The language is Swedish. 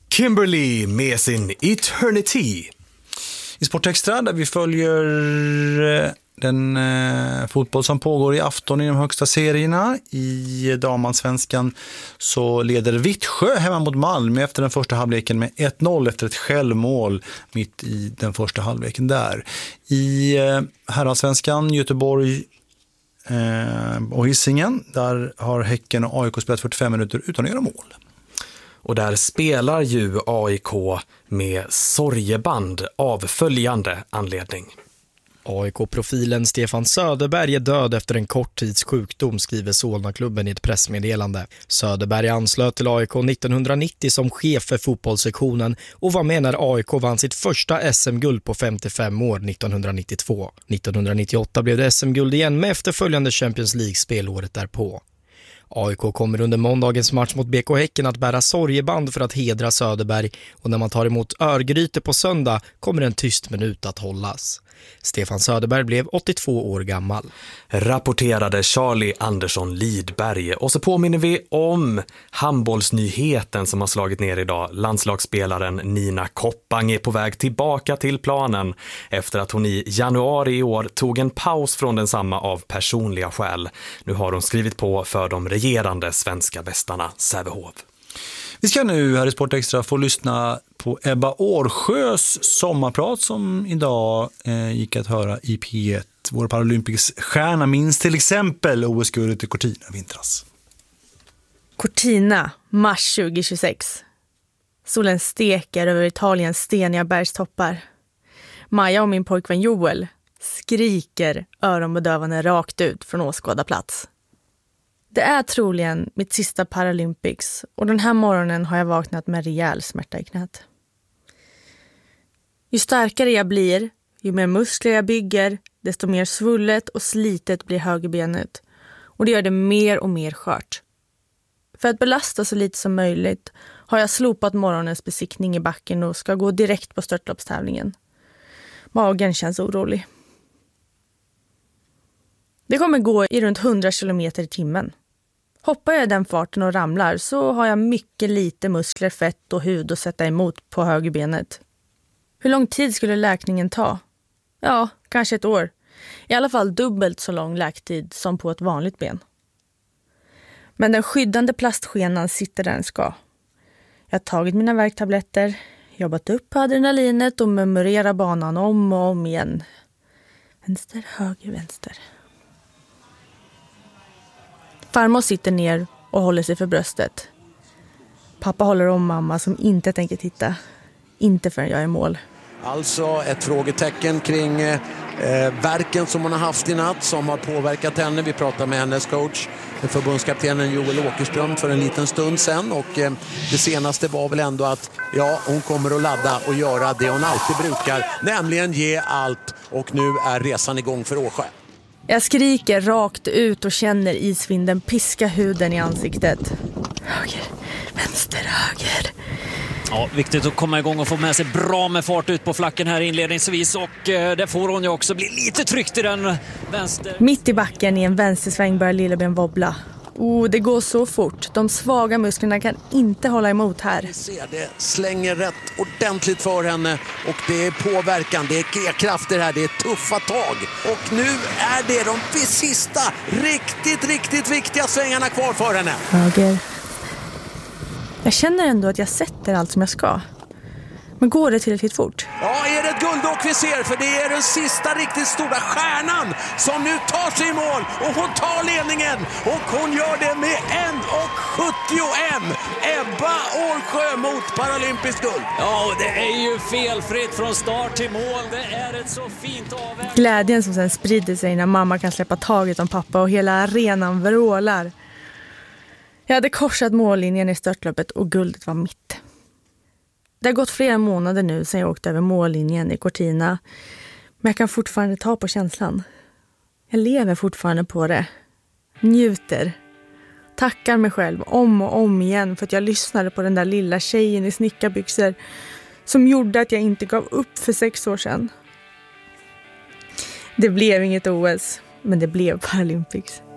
Kimberly med sin Eternity. I Sportextra där vi följer den fotboll som pågår i afton i de högsta serierna. I damansvenskan så leder Vittsjö hemma mot Malmö efter den första halvleken med 1-0 efter ett självmål mitt i den första halvleken där. I herrallsvenskan Göteborg och Hisingen, där har Häcken och AIK spelat 45 minuter utan att göra mål. Och där spelar ju AIK med sorgeband av följande anledning. AIK-profilen Stefan Söderberg är död efter en kort tids sjukdom, skriver Solna-klubben i ett pressmeddelande. Söderberg anslöt till AIK 1990 som chef för fotbollssektionen och var med när AIK vann sitt första SM-guld på 55 år 1992. 1998 blev det SM-guld igen med efterföljande Champions League-spel året därpå. AIK kommer under måndagens match mot BK Häcken att bära sorgeband för att hedra Söderberg, och när man tar emot Örgryte på söndag kommer en tyst minut att hållas. Stefan Söderberg blev 82 år gammal. Rapporterade Charlie Andersson Lidberg. Och så påminner vi om handbollsnyheten som har slagit ner idag. Landslagsspelaren Nina Koppang är på väg tillbaka till planen efter att hon i januari i år tog en paus från densamma av personliga skäl. Nu har hon skrivit på för de regerande svenska bästarna Sävehof. Vi ska nu här i Sportextra få lyssna på Ebba Årsjös sommarprat som idag gick att höra i P1. Vår Paralympics-stjärna minns till exempel OS-guldet i Cortina vintras. Cortina, mars 2026. Solen steker över Italiens steniga bergstoppar. Maja och min pojkvän Joel skriker öronbedövande rakt ut från åskådarplats. Det är troligen mitt sista Paralympics och den här morgonen har jag vaknat med rejäl smärta i knät. Ju starkare jag blir, ju mer muskler jag bygger, desto mer svullet och slitet blir högerbenet, och det gör det mer och mer skört. För att belasta så lite som möjligt har jag slopat morgonens besiktning i backen och ska gå direkt på störtloppstävlingen. Magen känns orolig. Det kommer gå i runt 100 km i timmen. Hoppar jag den farten och ramlar så har jag mycket lite muskler, fett och hud att sätta emot på högerbenet. Hur lång tid skulle läkningen ta? Ja, kanske ett år. I alla fall dubbelt så lång läktid som på ett vanligt ben. Men den skyddande plastskenan sitter där den ska. Jag har tagit mina värktabletter, jobbat upp adrenalinet och memorerar banan om och om igen. Vänster, höger, vänster. Farmor sitter ner och håller sig för bröstet. Pappa håller om mamma som inte tänker titta. Inte förrän jag är i mål. Alltså ett frågetecken kring verken som hon har haft i natt som har påverkat henne. Vi pratar med hennes coach, förbundskaptenen Joel Åkerström, för en liten stund sedan. Och det senaste var väl ändå att hon kommer att ladda och göra det hon alltid brukar. Nämligen ge allt, och nu är resan igång för Årsjö. Jag skriker rakt ut och känner isvinden piska huden i ansiktet. Höger, vänster, höger. Ja, viktigt att komma igång och få med sig bra med fart ut på flacken här inledningsvis. Och det får hon ju också bli lite tryckt i den vänster. Mitt i backen i en vänstersväng börjar lilleben wobbla. Det går så fort. De svaga musklerna kan inte hålla emot här. Vi ser det slänger rätt ordentligt för henne, och det är påverkan, det är krafter här, det är tuffa tag. Och nu är det de sista riktigt viktiga svängarna kvar för henne. Höger. Jag känner ändå att jag sätter allt som jag ska. Men går det tillräckligt fort? Ja, är det ett guldåk vi ser? För det är den sista riktigt stora stjärnan som nu tar sig i mål. Och hon tar ledningen. Och hon gör det med 1,71. Ebba Årsjö mot Paralympisk guld. Ja, det är ju felfritt från start till mål. Det är ett så fint avväg. Glädjen som sen sprider sig när mamma kan släppa taget om pappa och hela arenan vrålar. Jag hade korsat mållinjen i störtloppet och guldet var mitt. Det har gått flera månader nu sedan jag åkte över mållinjen i Cortina. Men jag kan fortfarande ta på känslan. Jag lever fortfarande på det. Njuter. Tackar mig själv om och om igen för att jag lyssnade på den där lilla tjejen i snickarbyxor som gjorde att jag inte gav upp för 6 år sedan. Det blev inget OS, men det blev Paralympics.